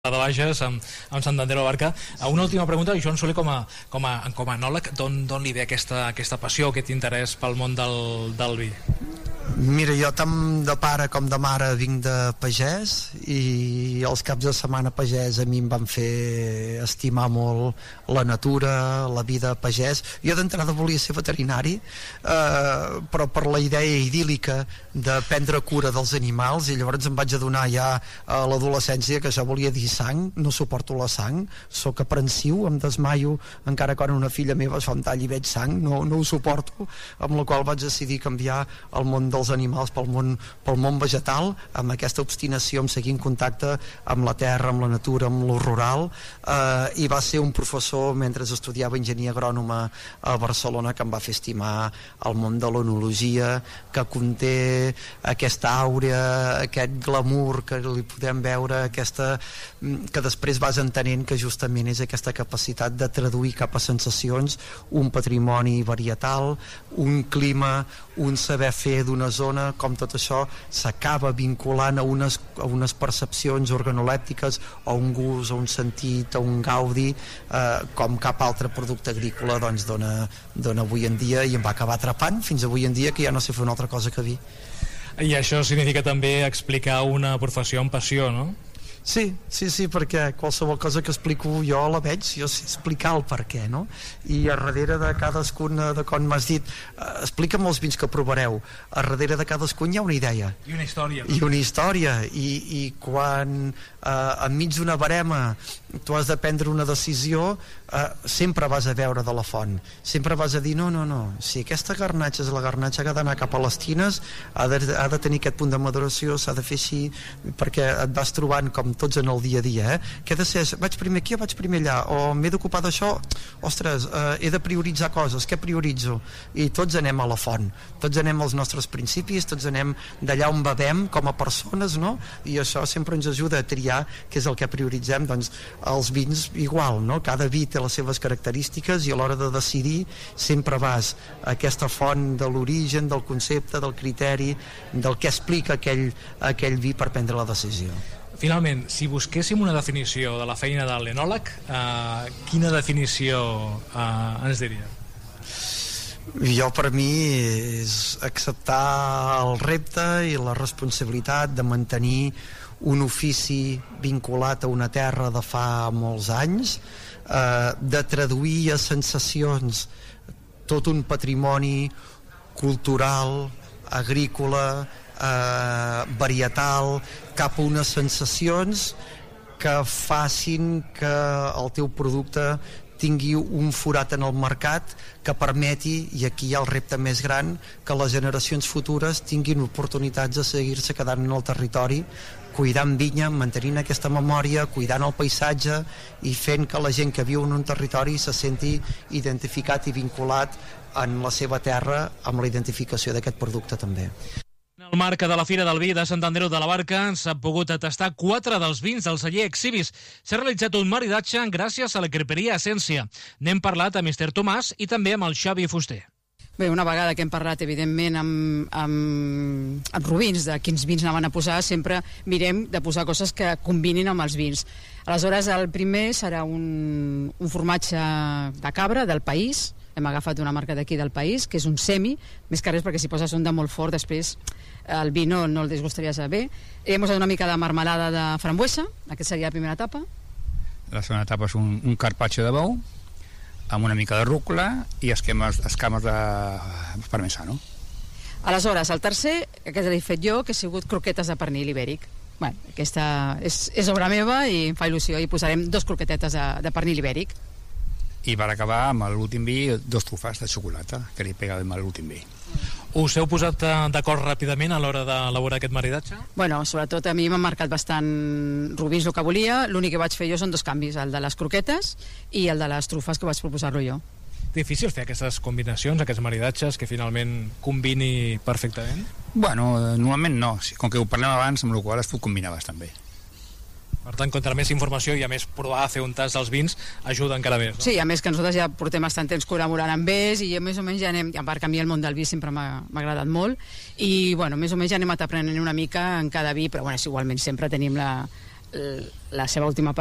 de Bages amb Santander a la Barca. Una última pregunta, Joan Soler, com a enòleg, d'on li ve aquesta passió, aquest interès pel món del vi? Mira, jo tant de pare com de mare vinc de pagès, i els caps de setmana pagès a mi em van fer estimar molt la natura, la vida pagès. Jo d'entrada volia ser veterinari, però per la idea idíl·lica de prendre cura dels animals, i llavors em vaig adonar ja a l'adolescència que això volia dir sang. No suporto la sang, sóc aprensiu, em desmaio encara quan una filla meva es fa un tall i veig sang, no ho suporto, amb la qual vaig decidir canviar el món dels animals pel món vegetal, amb aquesta obstinació, amb seguir en contacte amb la terra, amb la natura, amb lo rural, i va ser un professor mentre estudiava enginyeria agrònoma a Barcelona que em va fer estimar el món de l'onologia, que conté aquesta àurea, aquest glamour que li podem veure, que després vas entenent que justament és aquesta capacitat de traduir cap a sensacions un patrimoni varietal, un clima, un saber fer d'una zona, com tot això s'acaba vinculant a unes percepcions organolèptiques, o un gust, o un sentit, o un gaudi, com cap altre producte agrícola doncs dona avui en dia, i em va acabar atrapant fins avui en dia, que ja no sé fer una altra cosa que vi. I això significa també explicar una professió amb passió, no? Sí, perquè qualsevol cosa que explico jo la veig, jo sé explicar el per què, no? I a darrere de cadascun, de com m'has dit, explica'm els vins que provareu, a darrere de cadascun hi ha una idea i una història, no? I una història, i quan enmig d'una barema tu has de prendre una decisió, sempre vas a veure de la font, sempre vas a dir no, si aquesta garnatxa és la garnatxa que ha d'anar cap a les tines, ha de tenir aquest punt de maduració, s'ha de fer així, perquè et vas trobant com tots en el dia a dia, que he de ser, vaig primer aquí o vaig primer allà, o m'he d'ocupar d'això, ostres, he de prioritzar coses, què prioritzo? I tots anem a la font, tots anem als nostres principis, tots anem d'allà on bevem com a persones, no? I això sempre ens ajuda a triar què és el que prioritzem. Doncs els vins igual, no? Cada vi té les seves característiques, i a l'hora de decidir sempre vas a aquesta font de l'origen, del concepte, del criteri, del que explica aquell vi per prendre la decisió. Finalment, si busquéssim una definició de la feina de l'enòleg, quina definició ens diria? Jo, per mi, és acceptar el repte i la responsabilitat de mantenir un ofici vinculat a una terra de fa molts anys, de traduir a sensacions tot un patrimoni cultural, agrícola, varietal, cap a unes sensacions que facin que el teu producte tingui un forat en el mercat que permeti, i aquí hi ha el repte més gran, que les generacions futures tinguin oportunitats de seguir-se quedant en el territori, cuidant vinya, mantenint aquesta memòria, cuidant el paisatge i fent que la gent que viu en un territori se senti identificat i vinculat en la seva terra amb la identificació d'aquest producte també. En el marc de la Fira del Vi de Sant Andreu de la Barca s'ha pogut tastar 4 dels vins del celler Exhibis. S'ha realitzat un maridatge gràcies a la creperia Essència. N'hem parlat amb Esther Tomàs i també amb el Xavi Fuster. Bé, una vegada que hem parlat, evidentment, amb Rubins, de quins vins anaven a posar, sempre mirem de posar coses que combinin amb els vins. Aleshores, el primer serà un formatge de cabra del País. Hem agafat una marca d'aquí del País, que és un semi, més que res perquè si poses un de molt fort, després el vi no el disgustaria bé. Hem posat una mica de marmelada de frambuesa, aquesta seria la primera etapa. La segona etapa és un carpaccio de bou, amb una mica de rúcula i escames de parmesano. Aleshores, el tercer, que l'he fet jo, que ha sigut croquetes de pernil ibèric. Bueno, aquesta és obra meva i em fa il·lusió, i posarem 2 croquetetes de pernil ibèric. I per acabar, amb l'últim vi, 2 trufes de xocolata, que li pegàvem a l'últim vi. Us heu posat d'acord ràpidament a l'hora d'elaborar aquest maridatge? Bueno, sobretot a mi m'han marcat bastant Rubins el que volia. L'únic que vaig fer jo són 2 canvis, el de les croquetes i el de les trufes, que vaig proposar-lo jo. Difícil fer aquestes combinacions, aquests maridatges, que finalment combini perfectament? Bueno, normalment no, com que ho parlem abans, amb la qual es pot combinar bastant bé. Per tant, contra més informació i a més provar a fer un tast dels vins ajuda encara més, no? Sí, a més que nosaltres ja portem bastant temps col·laborant amb ells, i més o menys ja anem, a part que a mi el món del vi sempre m'ha agradat molt, i bueno, més o menys ja anem aprenent una mica en cada vi, però bueno, igualment sempre tenim la seva última